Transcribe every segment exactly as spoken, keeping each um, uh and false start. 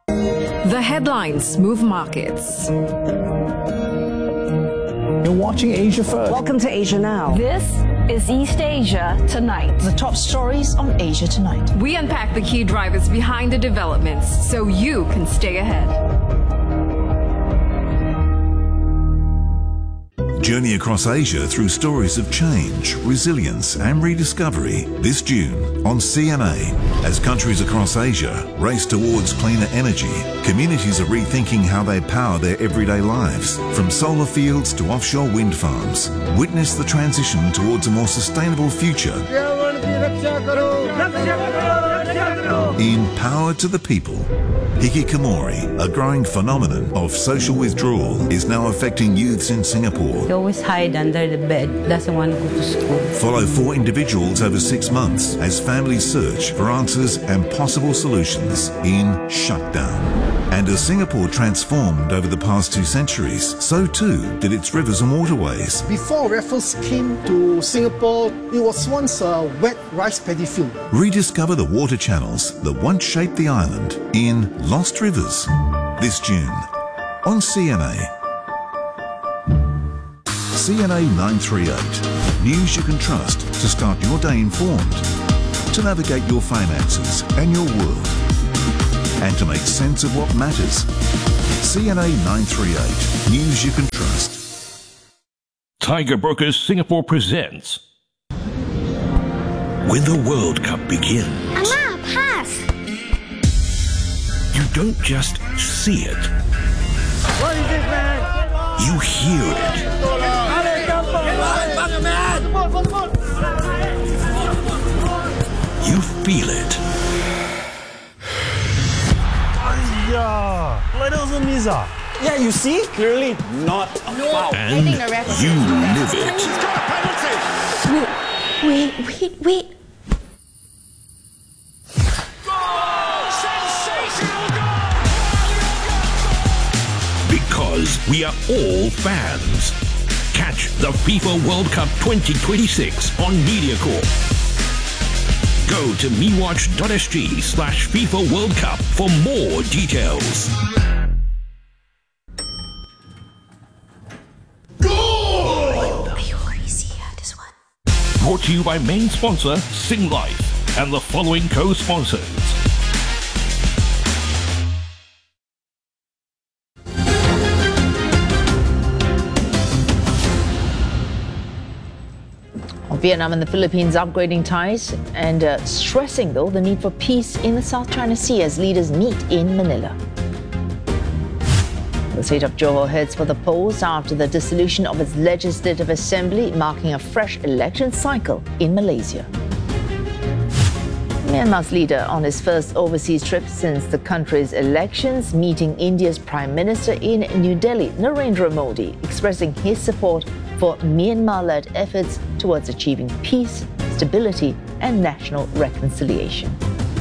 The headlines move markets. You're watching Asia First. Welcome to Asia Now. This is East Asia Tonight. The top stories on Asia Tonight. We unpack the key drivers behind the developments so you can stay ahead. Journey across Asia through stories of change, resilience and rediscovery this June on C N A. As countries across Asia race towards cleaner energy, communities are rethinking how they power their everyday lives. From solar fields to offshore wind farms, witness the transition towards a more sustainable future. In Power to the People, hikikomori, a growing phenomenon of social withdrawal, is now affecting youths in Singapore. He always hide under the bed, doesn't want to go to school. Follow four individuals over six months as families search for answers and possible solutions in Shutdown. And as Singapore transformed over the past two centuries, so too did its rivers and waterways. Before Raffles came to Singapore, it was once a wet rice paddy field. Rediscover the water channels that once shaped the island in Lost Rivers this June on C N A. C N A nine thirty-eight. News you can trust to start your day informed, to navigate your finances and your world, and to make sense of what matters. C N A nine thirty-eight. News you can trust. Tiger Brokers Singapore presents When the World Cup begins. Amma, pass! You don't just see it. What is this, man? You hear it. You feel it. Yeah, like that was a miss. Yeah, you see? Clearly not a foul. And you live it. Wait, wait, wait, wait. Because we are all fans. Catch the FIFA World Cup twenty twenty-six on MediaCorp. Go to mewatch.sg slash FIFA World Cup for more details. Brought to you by main sponsor Sing Life and the following co-sponsors. Vietnam and the Philippines upgrading ties and uh, stressing, though, the need for peace in the South China Sea as leaders meet in Manila. The state of Johor heads for the polls after the dissolution of its legislative assembly, marking a fresh election cycle in Malaysia. Myanmar's leader on his first overseas trip since the country's elections, meeting India's Prime Minister in New Delhi, Narendra Modi, expressing his support for Myanmar-led efforts towards achieving peace, stability, and national reconciliation.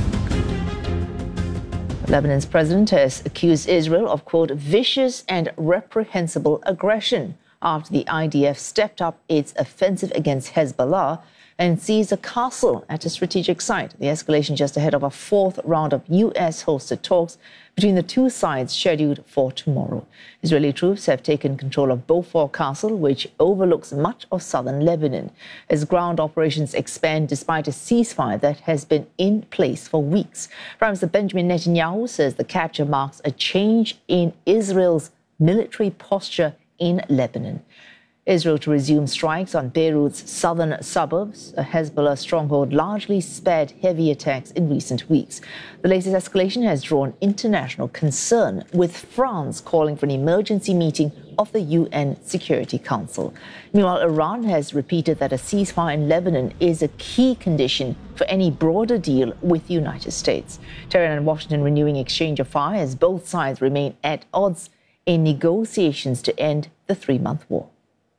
Lebanon's president has accused Israel of, quote, vicious and reprehensible aggression after the I D F stepped up its offensive against Hezbollah and seized a castle at a strategic site. The escalation just ahead of a fourth round of U S-hosted talks between the two sides scheduled for tomorrow. Israeli troops have taken control of Beaufort Castle, which overlooks much of southern Lebanon, as ground operations expand despite a ceasefire that has been in place for weeks. Prime Minister Benjamin Netanyahu says the capture marks a change in Israel's military posture in Lebanon. Israel to resume strikes on Beirut's southern suburbs. A Hezbollah stronghold largely spared heavy attacks in recent weeks. The latest escalation has drawn international concern, with France calling for an emergency meeting of the U N Security Council. Meanwhile, Iran has repeated that a ceasefire in Lebanon is a key condition for any broader deal with the United States. Tehran and Washington renewing exchange of fire as both sides remain at odds in negotiations to end the three-month war.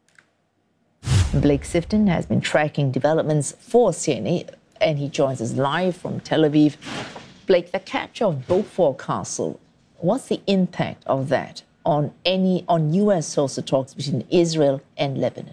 Blake Sifton has been tracking developments for C N A, and he joins us live from Tel Aviv. Blake, the capture of Beaufort Castle, what's the impact of that on any on U S-hosted talks between Israel and Lebanon?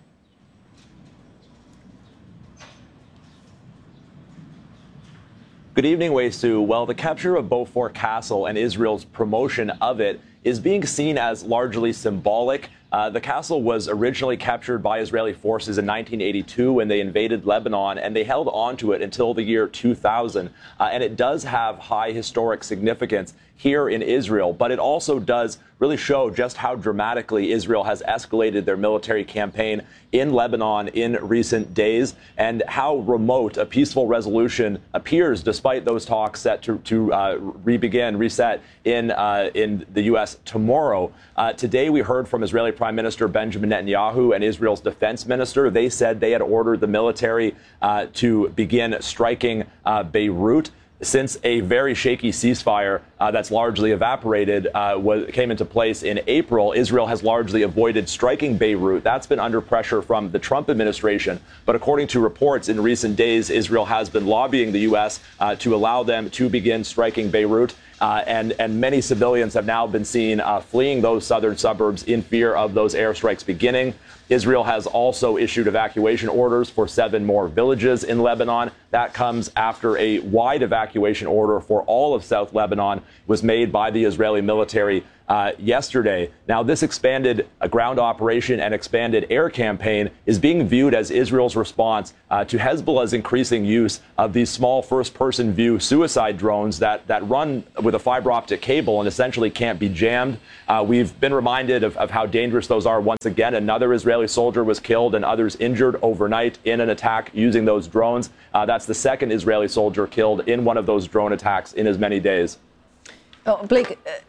Good evening, Wei Su. Well, the capture of Beaufort Castle and Israel's promotion of it is being seen as largely symbolic. Uh, the castle was originally captured by Israeli forces in nineteen eighty-two when they invaded Lebanon, and they held on to it until the year two thousand. Uh, and it does have high historic significance here in Israel, but it also does really show just how dramatically Israel has escalated their military campaign in Lebanon in recent days, and how remote a peaceful resolution appears despite those talks set to, to uh, re-begin, reset in, uh, in the U S tomorrow. Uh, today we heard from Israeli Prime Minister Benjamin Netanyahu and Israel's defense minister. They said they had ordered the military uh, to begin striking uh, Beirut. Since a very shaky ceasefire uh, that's largely evaporated uh, was, came into place in April, Israel has largely avoided striking Beirut. That's been under pressure from the Trump administration. But according to reports in recent days, Israel has been lobbying the U S uh, to allow them to begin striking Beirut. Uh, and, and many civilians have now been seen uh, fleeing those southern suburbs in fear of those airstrikes beginning. Israel has also issued evacuation orders for seven more villages in Lebanon. That comes after a wide evacuation order for all of South Lebanon was made by the Israeli military uh, yesterday. Now, this expanded uh, ground operation and expanded air campaign is being viewed as Israel's response uh, to Hezbollah's increasing use of these small first-person view suicide drones that, that run with a fiber optic cable and essentially can't be jammed. Uh, we've been reminded of, of how dangerous those are once again. Another Israeli soldier was killed and others injured overnight in an attack using those drones. Uh, that's the second Israeli soldier killed in one of those drone attacks in as many days. Oh, Blake, uh,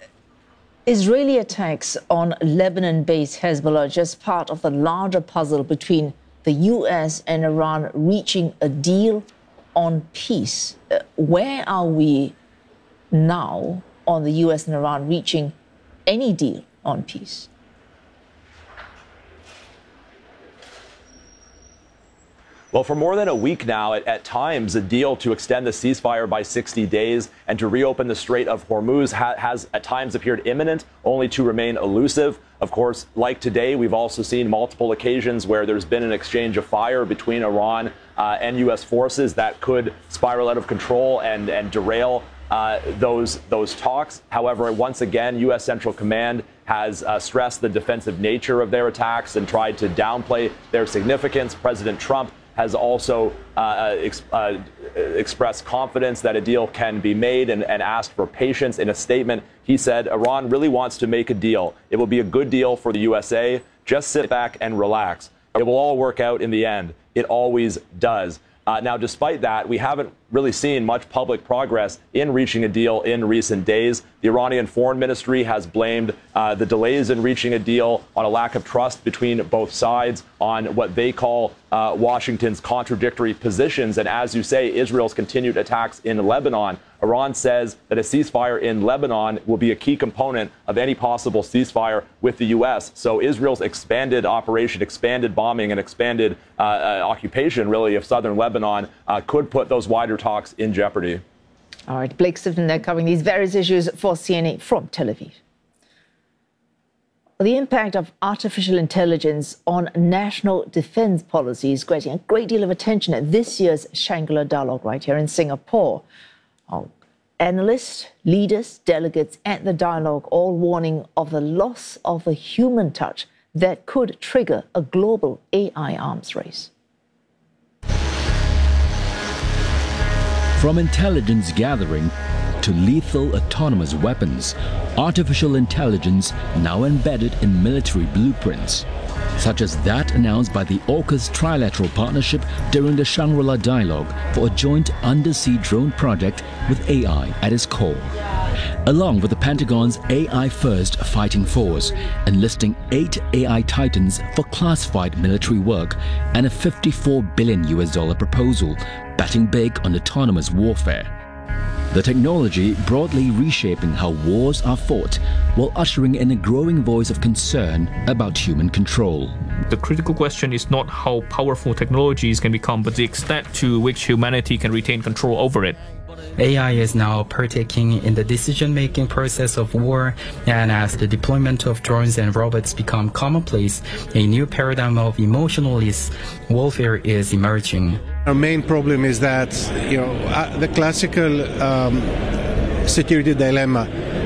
Israeli attacks on Lebanon-based Hezbollah just part of the larger puzzle between the U S and Iran reaching a deal on peace. Uh, where are we now on the U S and Iran reaching any deal on peace? Well, for more than a week now, at, at times, a deal to extend the ceasefire by sixty days and to reopen the Strait of Hormuz ha has at times appeared imminent, only to remain elusive. Of course, like today, we've also seen multiple occasions where there's been an exchange of fire between Iran uh, and U S forces that could spiral out of control and, and derail uh, those, those talks. However, once again, U S Central Command has uh, stressed the defensive nature of their attacks and tried to downplay their significance. President Trump has also uh, ex uh, expressed confidence that a deal can be made and, and asked for patience. In a statement, he said, Iran really wants to make a deal. It will be a good deal for the U S A. Just sit back and relax. It will all work out in the end. It always does. Uh, now, despite that, we haven't really seen much public progress in reaching a deal in recent days. The Iranian Foreign Ministry has blamed uh, the delays in reaching a deal on a lack of trust between both sides, on what they call uh, Washington's contradictory positions. And as you say, Israel's continued attacks in Lebanon. Iran says that a ceasefire in Lebanon will be a key component of any possible ceasefire with the U S. So Israel's expanded operation, expanded bombing, and expanded uh, uh, occupation, really, of southern Lebanon uh, could put those wider talks in jeopardy. All right, Blake Sifton there covering these various issues for C N A from Tel Aviv. The impact of artificial intelligence on national defense policy is getting a great deal of attention at this year's Shangri-La Dialogue right here in Singapore. Oh, analysts, leaders, delegates at the dialogue all warning of the loss of the human touch that could trigger a global A I arms race. From intelligence gathering to lethal autonomous weapons, artificial intelligence now embedded in military blueprints, such as that announced by the AUKUS trilateral partnership during the Shangri-La Dialogue for a joint undersea drone project with A I at its core. Along with the Pentagon's A I-first fighting force, enlisting eight A I titans for classified military work and a fifty-four billion U S dollar proposal betting big on autonomous warfare. The technology broadly reshaping how wars are fought while ushering in a growing voice of concern about human control. The critical question is not how powerful technologies can become, but the extent to which humanity can retain control over it. A I is now partaking in the decision-making process of war, and as the deployment of drones and robots become commonplace, a new paradigm of emotionless warfare is emerging. Our main problem is that, you know, uh, the classical um, security dilemma,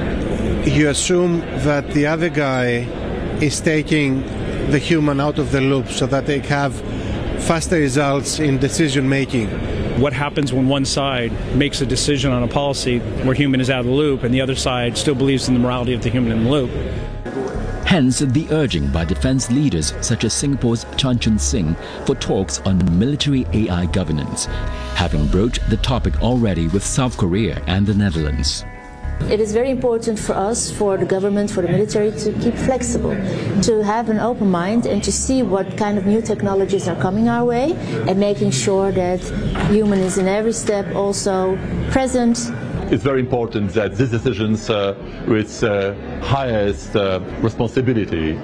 you assume that the other guy is taking the human out of the loop so that they have faster results in decision making. What happens when one side makes a decision on a policy where human is out of the loop and the other side still believes in the morality of the human in the loop? Hence the urging by defense leaders such as Singapore's Chan Chun Sing for talks on military A I governance, having broached the topic already with South Korea and the Netherlands. It is very important for us, for the government, for the military, to keep flexible, to have an open mind and to see what kind of new technologies are coming our way, and making sure that human is in every step also present. It's very important that these decisions uh, with uh, highest uh, responsibility,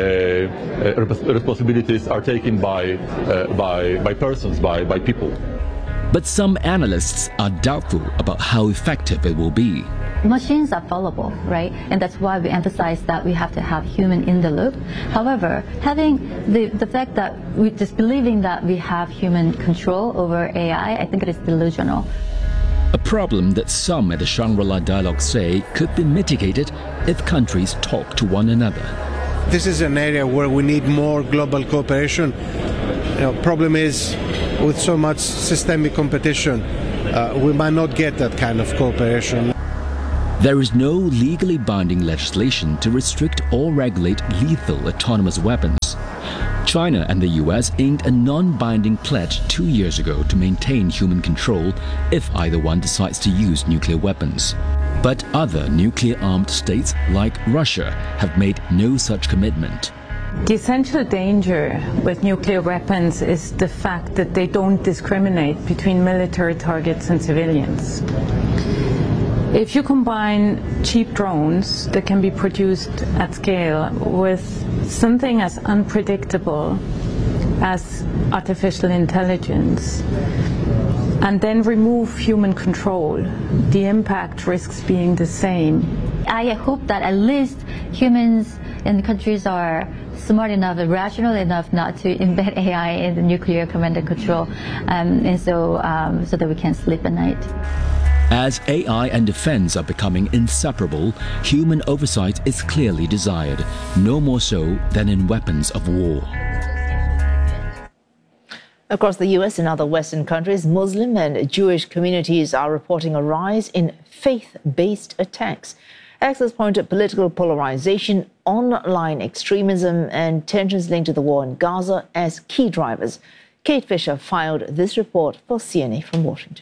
uh, uh, responsibilities are taken by, uh, by, by persons, by, by people. But some analysts are doubtful about how effective it will be. Machines are fallible, right? And that's why we emphasize that we have to have human in the loop. However, having the, the fact that we just believing that we have human control over A I, I think it is delusional. A problem that some at the Shangri-La Dialogue say could be mitigated if countries talk to one another. This is an area where we need more global cooperation. You know, problem is, with so much systemic competition, uh, we might not get that kind of cooperation. There is no legally binding legislation to restrict or regulate lethal autonomous weapons. China and the U S inked a non-binding pledge two years ago to maintain human control if either one decides to use nuclear weapons. But other nuclear-armed states like Russia have made no such commitment. The essential danger with nuclear weapons is the fact that they don't discriminate between military targets and civilians. If you combine cheap drones that can be produced at scale with something as unpredictable as artificial intelligence, and then remove human control, the impact risks being the same. I hope that at least humans in countries are smart enough and rational enough not to embed A I in the nuclear command and control, um, and so, um, so that we can sleep at night. As A I and defense are becoming inseparable, human oversight is clearly desired, no more so than in weapons of war. Across the U S and other Western countries, Muslim and Jewish communities are reporting a rise in faith-based attacks. Experts point to political polarization, online extremism and tensions linked to the war in Gaza as key drivers. Kate Fisher filed this report for C N A from Washington.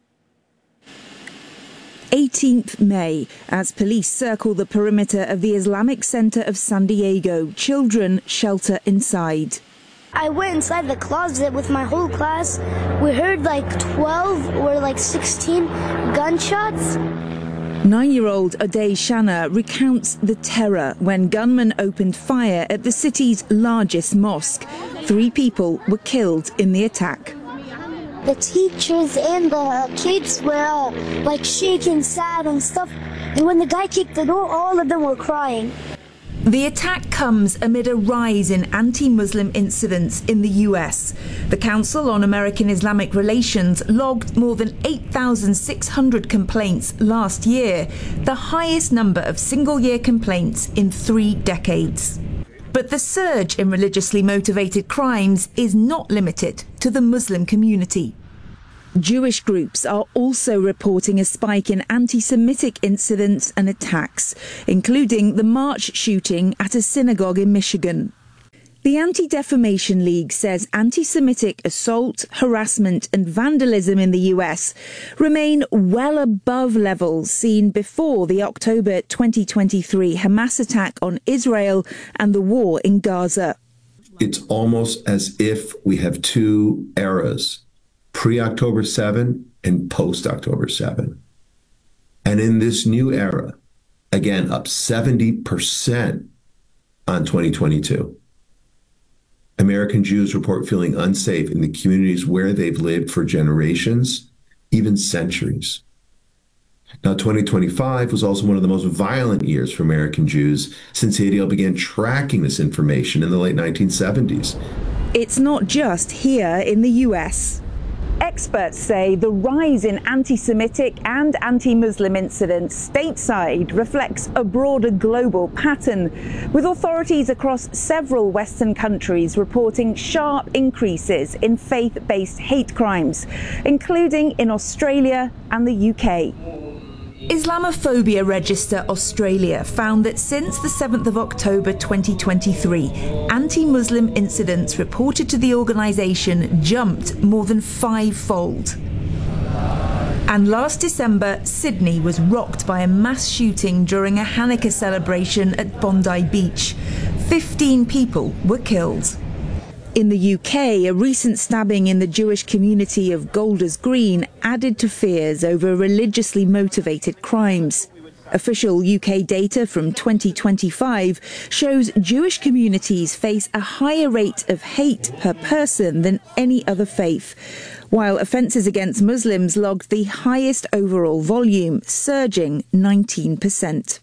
eighteenth May, as police circle the perimeter of the Islamic Center of San Diego, children shelter inside. I went inside the closet with my whole class. We heard like twelve or like sixteen gunshots. Nine-year-old Oday Shana recounts the terror when gunmen opened fire at the city's largest mosque. Three people were killed in the attack. The teachers and the kids were all like shaking, sad and stuff. And when the guy kicked the door, all of them were crying. The attack comes amid a rise in anti-Muslim incidents in the U S. The Council on American Islamic Relations logged more than eight thousand six hundred complaints last year, the highest number of single-year complaints in three decades. But the surge in religiously motivated crimes is not limited to the Muslim community. Jewish groups are also reporting a spike in anti-Semitic incidents and attacks, including the March shooting at a synagogue in Michigan. The Anti-Defamation League says anti-Semitic assault, harassment and vandalism in the U S remain well above levels seen before the October twenty twenty-three Hamas attack on Israel and the war in Gaza. It's almost as if we have two eras, pre-October seventh and post-October seventh. And in this new era, again, up seventy percent on twenty twenty-two. American Jews report feeling unsafe in the communities where they've lived for generations, even centuries. Now, twenty twenty-five was also one of the most violent years for American Jews since A D L began tracking this information in the late nineteen seventies. It's not just here in the U S. Experts say the rise in anti-Semitic and anti-Muslim incidents stateside reflects a broader global pattern, with authorities across several Western countries reporting sharp increases in faith-based hate crimes, including in Australia and the U K. Islamophobia Register Australia found that since the seventh of October twenty twenty-three, anti-Muslim incidents reported to the organisation jumped more than five-fold. And last December, Sydney was rocked by a mass shooting during a Hanukkah celebration at Bondi Beach. Fifteen people were killed. In the U K, a recent stabbing in the Jewish community of Golders Green added to fears over religiously motivated crimes. Official U K data from twenty twenty-five shows Jewish communities face a higher rate of hate per person than any other faith, while offences against Muslims logged the highest overall volume, surging nineteen percent.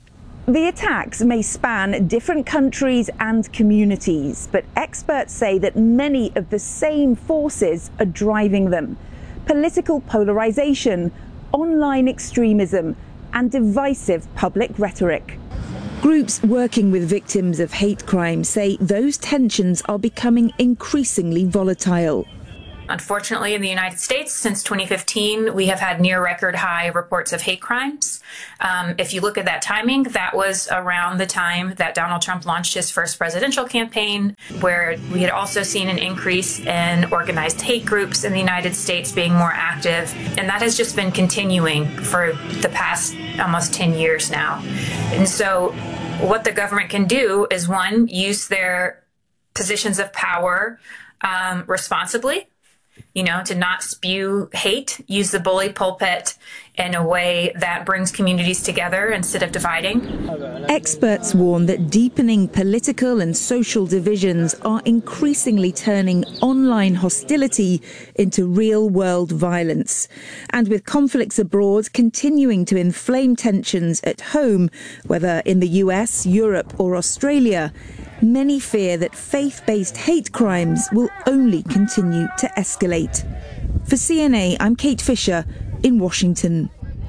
The attacks may span different countries and communities, but experts say that many of the same forces are driving them: political polarisation, online extremism, and divisive public rhetoric. Groups working with victims of hate crime say those tensions are becoming increasingly volatile. Unfortunately, in the United States, since twenty fifteen, we have had near record high reports of hate crimes. Um, if you look at that timing, that was around the time that Donald Trump launched his first presidential campaign, where we had also seen an increase in organized hate groups in the United States being more active. And that has just been continuing for the past almost ten years now. And so what the government can do is, one, use their positions of power um, responsibly. You know, to not spew hate, use the bully pulpit in a way that brings communities together instead of dividing. Experts warn that deepening political and social divisions are increasingly turning online hostility into real-world violence. And with conflicts abroad continuing to inflame tensions at home, whether in the U S, Europe or Australia, many fear that faith-based hate crimes will only continue to escalate. For C N A, I'm Kate Fisher in Washington.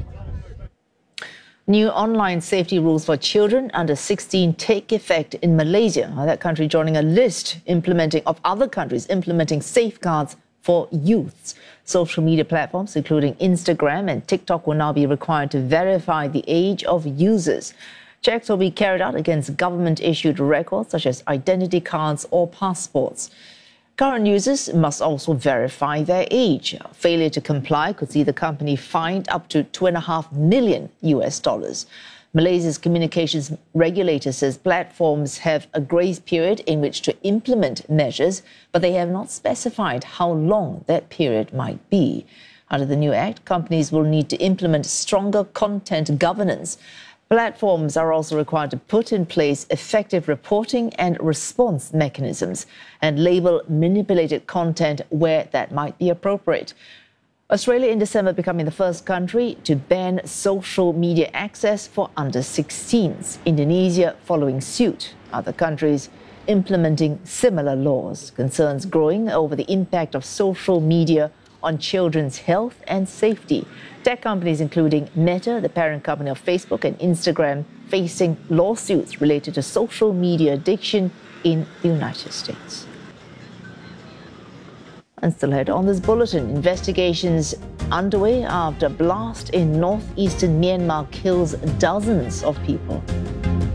New online safety rules for children under sixteen take effect in Malaysia. That country joining a list implementing of other countries implementing safeguards for youths. Social media platforms, including Instagram and TikTok, will now be required to verify the age of users. Checks will be carried out against government-issued records such as identity cards or passports. Current users must also verify their age. Failure to comply could see the company fined up to two and a half million U S dollars. Malaysia's communications regulator says platforms have a grace period in which to implement measures, but they have not specified how long that period might be. Under the new act, companies will need to implement stronger content governance. Platforms are also required to put in place effective reporting and response mechanisms and label manipulated content where that might be appropriate. Australia in December becoming the first country to ban social media access for under sixteens. Indonesia following suit. Other countries implementing similar laws. Concerns growing over the impact of social media on children's health and safety. Tech companies including Meta, the parent company of Facebook, and Instagram facing lawsuits related to social media addiction in the United States. And still ahead on this bulletin, investigations underway after a blast in northeastern Myanmar kills dozens of people.